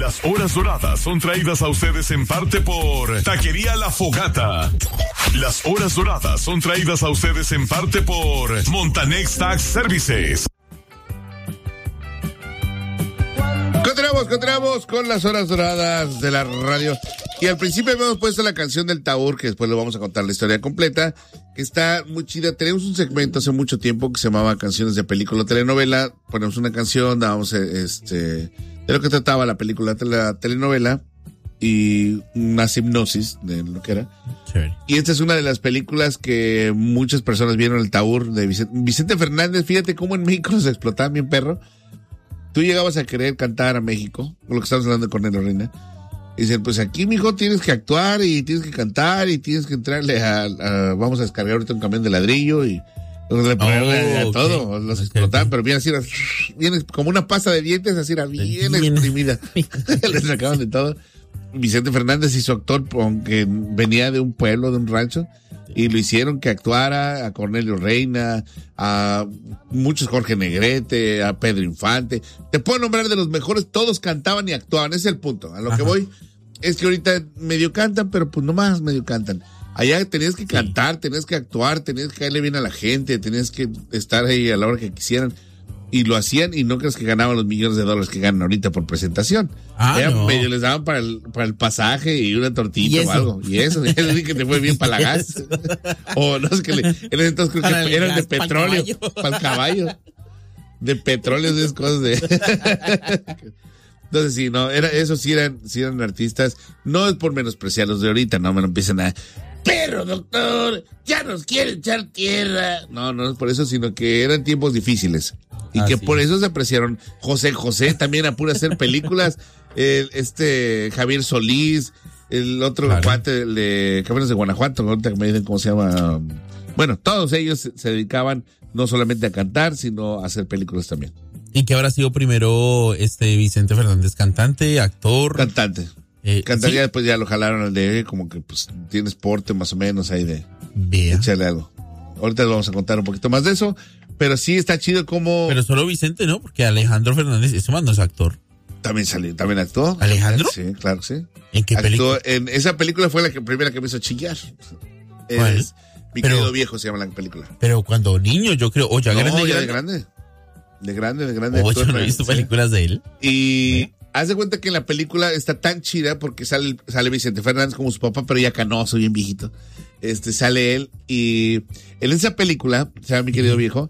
Las horas doradas son traídas a ustedes en parte por Taquería La Fogata. Las horas doradas son traídas a ustedes en parte por Montanex Tax Services. Continuamos con las horas doradas de la radio. Y al principio habíamos puesto la canción del Taur, que después le vamos a contar la historia completa, que está muy chida. Tenemos un segmento hace mucho tiempo que se llamaba Canciones de Película o Telenovela. Ponemos una canción, dábamos de lo que trataba la película, la telenovela, y una hipnosis de lo que era. Chévere. Y esta es una de las películas que muchas personas vieron, el Taur de Vicente Fernández. Fíjate cómo en México nos explotaban bien perro. Tú llegabas a querer cantar a México, con lo que estamos hablando de Cornelio Reina. Y dicen, pues aquí, mijo, tienes que actuar y tienes que cantar y tienes que entrarle vamos a descargar ahorita un camión de ladrillo y le ponen a todo. Los explotaban, pero bien así, bien como una pasta de dientes, así era bien exprimida. Les sacaban de todo. Vicente Fernández hizo actor, aunque venía de un pueblo, de un rancho, y lo hicieron que actuara a Cornelio Reina, a muchos, Jorge Negrete, a Pedro Infante. Te puedo nombrar de los mejores, todos cantaban y actuaban, ese es el punto. A lo que voy es que ahorita medio cantan, pero pues nomás medio cantan. Allá tenías que cantar, tenías que actuar, tenías que caerle bien a la gente, tenías que estar ahí a la hora que quisieran. Y lo hacían, y no crees que ganaban los millones de dólares que ganan ahorita por presentación. No. Medio les daban para el pasaje y una tortilla o algo. Y eso sí que te fue bien para la gas. O no sé qué en ese entonces creo que eran gas, de petróleo, para el caballo. De petróleo, de esas cosas de. Entonces sí, no, esos sí eran artistas. No es por menospreciar los de ahorita, no me lo empiecen a. Pero doctor, ya nos quiere echar tierra. No es por eso, sino que eran tiempos difíciles. Y que por eso se apreciaron José también apura hacer películas, Javier Solís, el otro cuate de Caminos de Guanajuato, ahorita que me dicen cómo se llama. Bueno, todos ellos se dedicaban no solamente a cantar, sino a hacer películas también. ¿Y qué habrá sido primero Vicente Fernández? ¿Cantante, actor? Cantante. Cantaría, después ya lo jalaron al de como que pues tienes porte más o menos ahí de echarle algo. Ahorita les vamos a contar un poquito más de eso, pero sí está chido como. Pero solo Vicente, ¿no? Porque Alejandro Fernández, ese man no es actor. También actuó. ¿Alejandro? Sí, claro que sí. ¿En qué película? En esa película fue la primera que me hizo chillar. ¿Cuál? Mi querido viejo se llama la película. Pero cuando niño, yo creo, o ya no, grande. Ya de grande. De grande. Yo no he visto películas de él. Y haz de cuenta que en la película está tan chida porque sale Vicente Fernández como su papá, pero ya canoso, bien viejito. Sale él, y en esa película, se llama Mi querido viejo,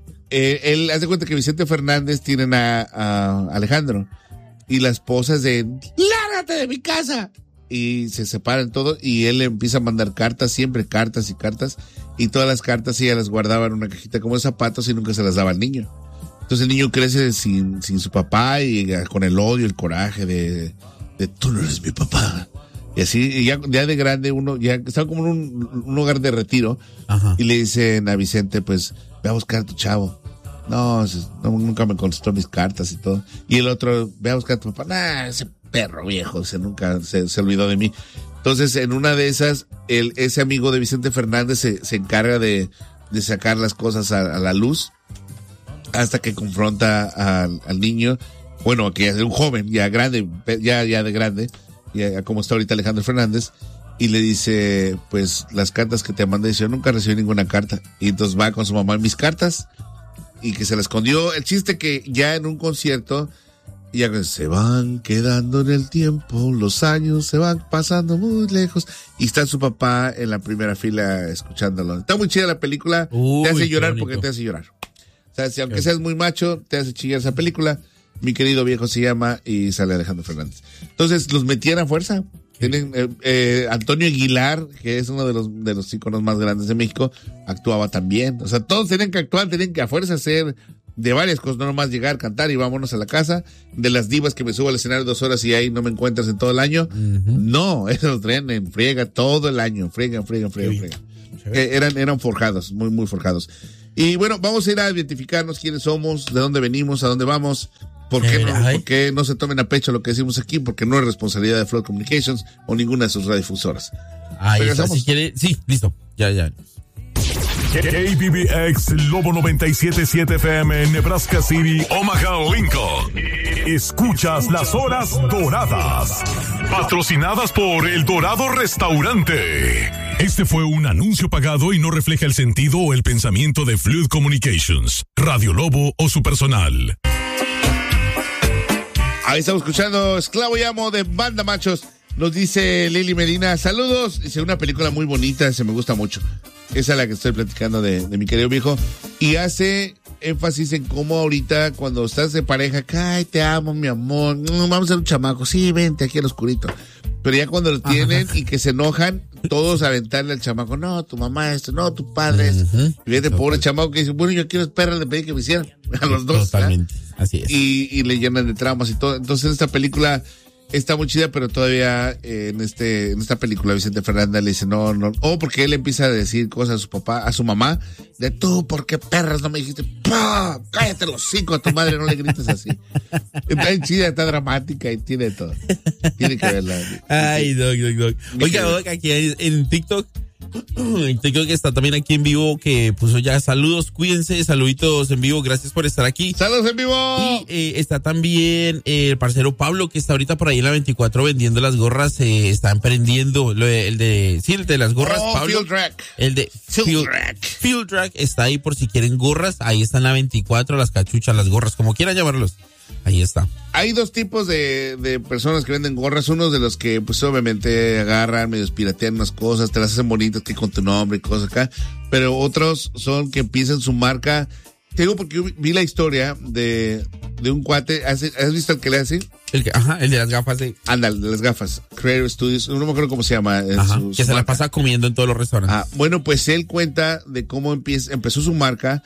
él hace cuenta que Vicente Fernández tienen a Alejandro, y la esposa es de ¡lárgate de mi casa! Y se separan todo, y él le empieza a mandar cartas, siempre cartas y cartas, y todas las cartas ella las guardaba en una cajita como de zapatos y nunca se las daba al niño. Entonces el niño crece sin su papá y con el odio, el coraje de tú no eres mi papá. Y así, y ya de grande uno, ya estaba como en un hogar de retiro. Ajá. Y le dicen a Vicente, pues, ve a buscar a tu chavo. No, nunca me contestó mis cartas y todo. Y el otro, ve a buscar a tu papá. Ese perro viejo, nunca se olvidó de mí. Entonces, en una de esas, ese amigo de Vicente Fernández se encarga de sacar las cosas a la luz, hasta que confronta al niño, bueno, que es un joven, ya grande, ya de grande, ya como está ahorita Alejandro Fernández, y le dice, pues, las cartas que te mandé, yo nunca recibí ninguna carta. Y entonces va con su mamá, mis cartas, y que se la escondió. El chiste que ya en un concierto, ya se van quedando en el tiempo, los años se van pasando muy lejos, y está su papá en la primera fila escuchándolo. Está muy chida la película, te hace llorar porque te hace llorar. O sea, si aunque seas muy macho, te hace chillar esa película. Mi querido viejo se llama, y sale Alejandro Fernández. Entonces, los metían a fuerza. Tienen Antonio Aguilar, que es uno de los íconos más grandes de México, actuaba también. O sea, todos tenían que actuar, tenían que a fuerza hacer de varias cosas, no nomás llegar, cantar y vámonos a la casa. De las divas que me subo al escenario 2 horas y ahí no me encuentras en todo el año. No, eso lo traen en friega todo el año. Friega. Eran forjados, muy, muy forjados. Y bueno, vamos a ir a identificarnos quiénes somos, de dónde venimos, a dónde vamos. ¿Por qué no se tomen a pecho lo que decimos aquí? Porque no es responsabilidad de Flow Communications o ninguna de sus radiodifusoras. Ahí está, si quiere, sí, listo, ya. KBBX Lobo 97.7 FM en Nebraska City, Omaha, Lincoln. Escuchas las horas doradas. Patrocinadas por El Dorado Restaurante. Este fue un anuncio pagado y no refleja el sentido o el pensamiento de Fluid Communications, Radio Lobo o su personal. Ahí estamos escuchando Esclavo y Amo de Banda Machos. Nos dice Lili Medina, saludos. Dice, una película muy bonita, se me gusta mucho. Esa es la que estoy platicando de mi querido viejo. Y hace énfasis en cómo ahorita cuando estás de pareja, ay, te amo, mi amor, vamos a ser un chamaco, sí, vente aquí al oscurito. Pero ya cuando lo tienen y que se enojan, todos a aventarle al chamaco, no, tu mamá esto, no, tu padre esto. Y viene pobre chamaco que dice, bueno, yo quiero perra, le pedí que me hicieran a los dos. Totalmente, así es. Y le llenan de traumas y todo. Entonces esta película está muy chida, pero todavía en esta película Vicente Fernández le dice no, porque él empieza a decir cosas a su papá, a su mamá, de tú, ¿por qué perras no me dijiste? ¡Pah! Cállate los hocico a tu madre, no le grites así. Está chida, está dramática y tiene todo. Tiene que verla. Ay, Doc. Oiga, Doc, aquí en TikTok que está también aquí en vivo, que puso ya saludos, cuídense, saluditos en vivo, gracias por estar aquí. ¡Saludos en vivo! Y está también el parcero Pablo, que está ahorita por ahí en la 24 vendiendo las gorras, está emprendiendo, el de las gorras, Pablo. Field Track. El de Field Track está ahí por si quieren gorras, ahí está en la 24, las cachuchas, las gorras, como quieran llamarlos. Ahí está. Hay dos tipos de personas que venden gorras. Unos de los que, pues, obviamente agarran, medio piratean unas cosas, te las hacen bonitas, que con tu nombre y cosas acá. Pero otros son que empiezan su marca. Te digo porque yo vi la historia de un cuate. ¿Has visto el que le hace? El de las gafas de... Ándale, de las gafas. Creative Studios. No me acuerdo cómo se llama. Que se la pasa comiendo en todos los restaurantes. Bueno, pues él cuenta de cómo empezó su marca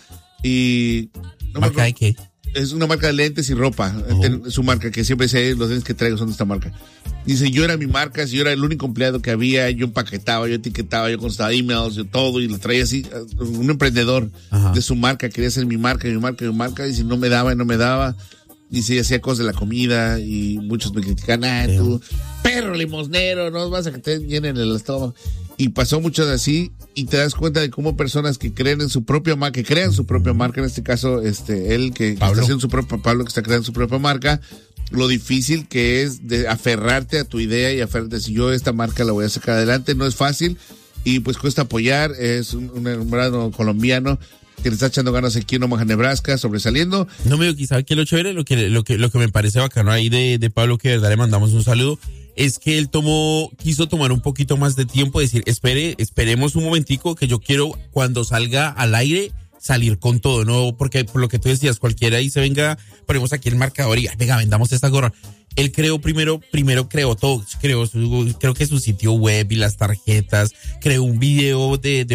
y... ¿Marca de qué? Es una marca de lentes y ropa. Su marca, que siempre dice, los lentes que traigo son de esta marca. Dice, yo era mi marca, yo era el único empleado que había, yo empaquetaba, yo etiquetaba, yo contestaba emails, yo todo, y lo traía así. Un emprendedor de su marca, quería ser mi marca. Dice, no me daba. Dice, hacía cosas de la comida y muchos me critican, tú, perro limosnero, no vas a que te llenen el estómago. Y pasó mucho de así, y te das cuenta de cómo personas que creen en su propia marca, que crean su propia marca, en este caso, él que está haciendo Pablo que está creando su propia marca, lo difícil que es de aferrarte a tu idea y aferrarte, si yo esta marca la voy a sacar adelante, no es fácil, y pues cuesta apoyar, es un hermano colombiano que le está echando ganas aquí en Omaha, Nebraska, sobresaliendo. No me digo, quizá que lo chévere, lo que me parece bacano ahí de Pablo, que de verdad le mandamos un saludo, es que él quiso tomar un poquito más de tiempo, decir, esperemos un momentico, que yo quiero cuando salga al aire salir con todo, no, porque por lo que tú decías, cualquiera ahí se venga, ponemos aquí el marcador y venga, vendamos esta gorra. Él primero creó todo, creo que su sitio web y las tarjetas, creó un video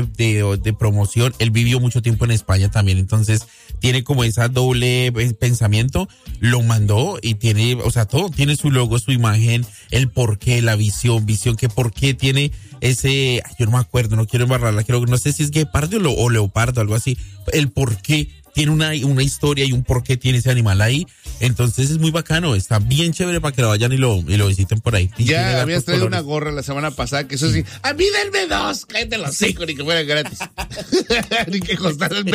de promoción. Él vivió mucho tiempo en España también, entonces tiene como esa doble pensamiento, lo mandó y tiene, o sea, todo, tiene su logo, su imagen, el porqué, la visión que por qué tiene ese, yo no me acuerdo, no quiero embarrarla, no sé si es guepardo o leopardo, algo así, el porqué. Tiene una historia y un por qué tiene ese animal ahí. Entonces es muy bacano. Está bien chévere para que lo vayan y lo visiten por ahí. Y ya habías traído una gorra la semana pasada que eso sí. A mí denme dos. Cállate los cinco, ni que fueran gratis. Ni que costaran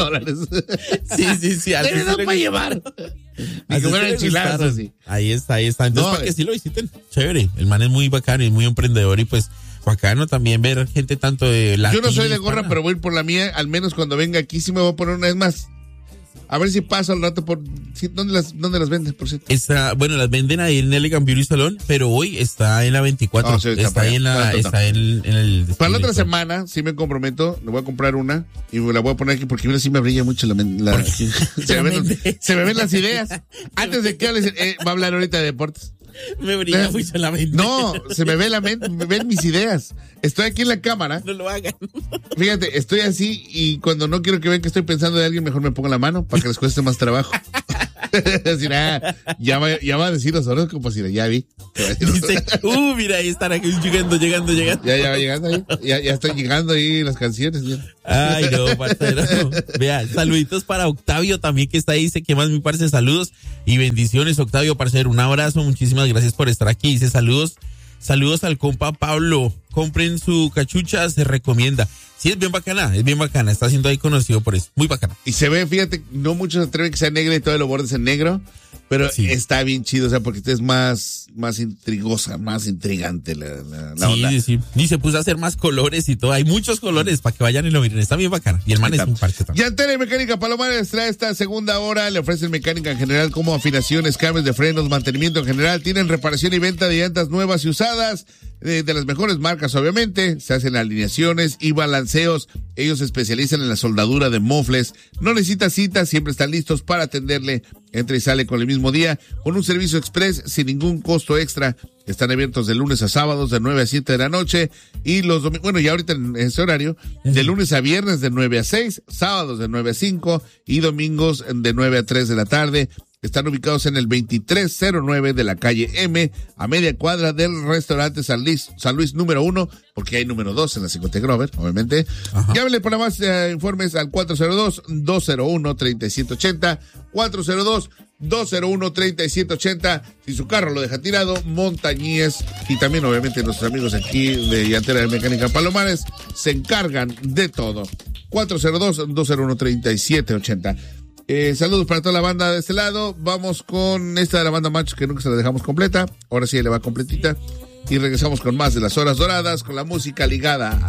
$20. Sí. Denme dos para llevar. Ni que fueran enchiladas así. Ahí está. Entonces para que sí lo visiten. Chévere. El man es muy bacano y muy emprendedor y pues bacano también ver gente tanto de la... Yo no soy de gorra, pero voy a ir por la mía. Al menos cuando venga aquí sí me voy a poner una vez más. A ver si paso al rato por... ¿Dónde las venden, por cierto? Las venden ahí en Elegant Beauty Salon, pero hoy está en la 24. Sí, está ahí en el... Para la otra semana, sí me comprometo, le voy a comprar una y me la voy a poner aquí porque sí me brilla mucho se me ven las ideas. Antes de que va a hablar ahorita de deportes. Me brilla mucho la mente. No, se me ve la mente, me ven mis ideas. Estoy aquí en la cámara. No lo hagan. Fíjate, estoy así y cuando no quiero que vean que estoy pensando de alguien, mejor me pongo la mano para que les cueste más trabajo. Decir, ya va a decir los horóscopos, ya vi. Dice, mira, ahí están aquí llegando. Ya va llegando ahí. Ya están llegando ahí las canciones. Ya. Ay, no, parcero. Vea, saluditos para Octavio también que está ahí. Dice, ¿qué más, mi parce? Saludos y bendiciones, Octavio, parcero. Un abrazo, muchísimas gracias por estar aquí. Dice, saludos Saludos al compa Pablo. Compren su cachucha, se recomienda. Sí, es bien bacana. Está siendo ahí conocido por eso. Muy bacana. Y se ve, fíjate, no muchos se atreven que sea negra y todo los bordes en negro, pero sí, está bien chido, o sea, porque es más intrigosa, más intrigante la onda. Sí. Y se puso a hacer más colores y todo. Hay muchos colores para que vayan y lo miren. Está bien bacana. Y el man es un parque también. Llantera y Mecánica Palomares trae esta segunda hora. Le ofrecen mecánica en general como afinaciones, cambios de frenos, mantenimiento en general. Tienen reparación y venta de llantas nuevas y usadas, de las mejores marcas, obviamente. Se hacen alineaciones y balanceos. Ellos se especializan en la soldadura de mofles. No necesita cita, siempre están listos para atenderle. Entra y sale con el mismo día, con un servicio express sin ningún costo extra. Están abiertos de lunes a sábados de 9 a 7 de la noche y los domingos, bueno, ya ahorita en ese horario, de lunes a viernes de 9 a 6, sábados de 9 a 5 y domingos de 9 a 3 de la tarde. Están ubicados en el 2309 de la calle M, a media cuadra del restaurante San Luis número 1, porque hay número 2 en la 50 Grover, obviamente. Llámenle para más informes al 402-201-3780, 402-201-3780. Si su carro lo deja tirado, Montañíes y también obviamente nuestros amigos aquí de Llantera de Mecánica Palomares se encargan de todo. 402-201-3780. Saludos para toda la banda de este lado. Vamos con esta de la banda Machos que nunca se la dejamos completa. Ahora sí le va completita. Y regresamos con más de las horas doradas, con la música ligada a